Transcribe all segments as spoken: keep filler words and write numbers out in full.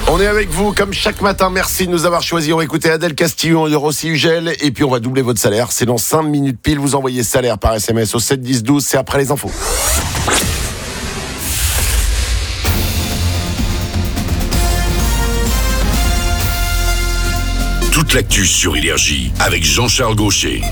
On est avec vous comme chaque matin. Merci de nous avoir choisis. On va écouter Adèle Castillon et Rossi Ugel. Et puis on va doubler votre salaire. C'est dans cinq minutes pile. Vous envoyez salaire par S M S au sept dix douze. C'est après les infos. Toute l'actu sur Énergie avec Jean-Charles Gaucher.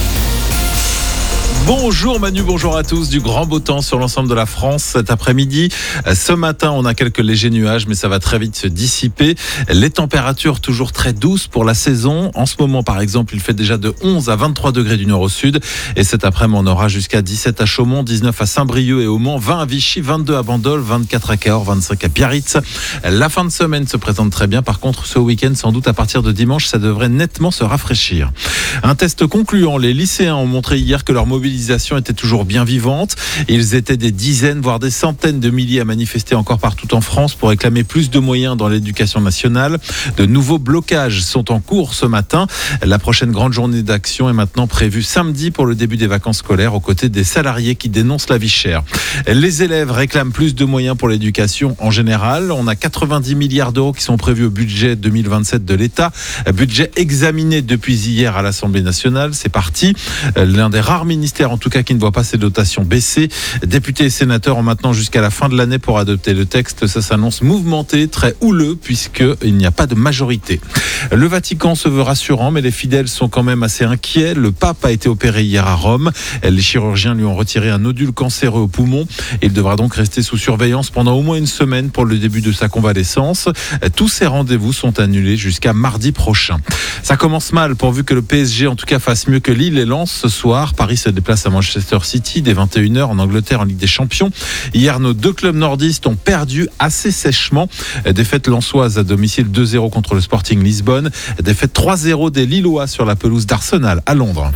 Bonjour Manu, bonjour à tous. Du grand beau temps sur l'ensemble de la France cet après-midi. Ce matin, on a quelques légers nuages, mais ça va très vite se dissiper. Les températures toujours très douces pour la saison. En ce moment, par exemple, il fait déjà de onze à vingt-trois degrés du nord au sud. Et cet après-midi, on aura jusqu'à dix-sept à Chaumont, dix-neuf à Saint-Brieuc et au Mans, vingt à Vichy, vingt-deux à Bandol, vingt-quatre à Cahors, vingt-cinq à Biarritz. La fin de semaine se présente très bien. Par contre, ce week-end, sans doute à partir de dimanche, ça devrait nettement se rafraîchir. Un test concluant. Les lycéens ont montré hier que leur mobilisation était toujours bien vivante. Ils étaient des dizaines, voire des centaines de milliers à manifester encore partout en France pour réclamer plus de moyens dans l'éducation nationale. De nouveaux blocages sont en cours ce matin. La prochaine grande journée d'action est maintenant prévue samedi pour le début des vacances scolaires, aux côtés des salariés qui dénoncent la vie chère. Les élèves réclament plus de moyens pour l'éducation en général. On a quatre-vingt-dix milliards d'euros qui sont prévus au budget deux mille vingt-sept de l'État. Budget examiné depuis hier à l'Assemblée nationale. C'est parti. L'un des rares ministères, en tout cas, qui ne voit pas ses dotations baisser. Députés et sénateurs ont maintenant jusqu'à la fin de l'année pour adopter le texte. Ça s'annonce mouvementé, très houleux, puisqu'il n'y a pas de majorité. Le Vatican se veut rassurant, mais les fidèles sont quand même assez inquiets. Le pape a été opéré hier à Rome. Les chirurgiens lui ont retiré un nodule cancéreux au poumon. Il devra donc rester sous surveillance pendant au moins une semaine pour le début de sa convalescence. Tous ces rendez-vous sont annulés jusqu'à mardi prochain. Ça commence mal, pourvu que le P S G en tout cas fasse mieux que Lille et Lens ce soir. Paris se déplace à Manchester City dès vingt et une heures en Angleterre en Ligue des Champions. Hier, nos deux clubs nordistes ont perdu assez sèchement. Défaite lensoise à domicile deux zéro contre le Sporting Lisbonne. Défaite trois zéro des Lillois sur la pelouse d'Arsenal à Londres.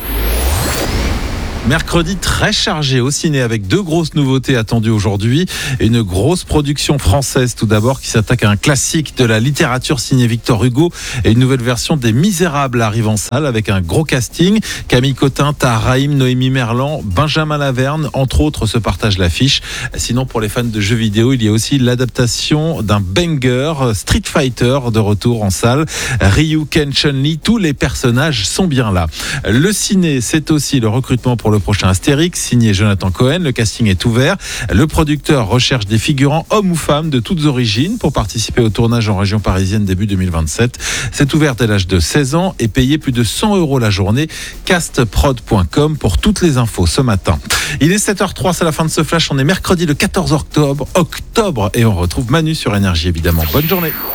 Mercredi très chargé au ciné avec deux grosses nouveautés attendues aujourd'hui. Une grosse production française tout d'abord qui s'attaque à un classique de la littérature signé Victor Hugo, et une nouvelle version des Misérables arrive en salle avec un gros casting. Camille Cotin, Tahar Rahim, Noémie Merlan, Benjamin Laverne entre autres se partagent l'affiche. Sinon, pour les fans de jeux vidéo, il y a aussi l'adaptation d'un banger, Street Fighter, de retour en salle. Ryu, Ken, Chun-Li, tous les personnages sont bien là. Le ciné, c'est aussi le recrutement pour le prochain Astérix, signé Jonathan Cohen. Le casting est ouvert. Le producteur recherche des figurants, hommes ou femmes, de toutes origines pour participer au tournage en région parisienne début deux mille vingt-sept. C'est ouvert dès l'âge de seize ans et payé plus de cent euros la journée. castprod point com pour toutes les infos ce matin. Il est sept heures zéro trois, c'est la fin de ce flash. On est mercredi le quatorze octobre, octobre et on retrouve Manu sur Énergie évidemment. Bonne journée.